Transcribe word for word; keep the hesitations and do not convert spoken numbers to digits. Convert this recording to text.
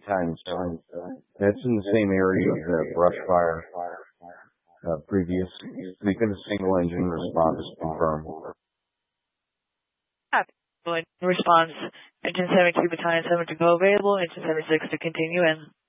times. That's in the same area of the brush fire. Uh, previous. Beacon a single engine response confirmed. Response, engine seven, Battalion seven to go available, engine seven six to continue in.